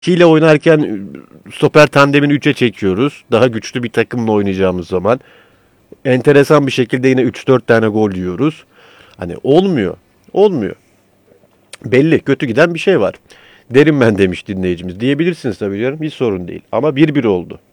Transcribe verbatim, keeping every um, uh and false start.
iki ile oynarken stoper tandemini üçe çekiyoruz. Daha güçlü bir takımla oynayacağımız zaman. Enteresan bir şekilde yine üç dört tane gol yiyoruz. Hani olmuyor. Olmuyor. Belli kötü giden bir şey var. Derim ben demiş dinleyicimiz. Diyebilirsiniz tabii canım. Hiç sorun değil. Ama bir bir oldu.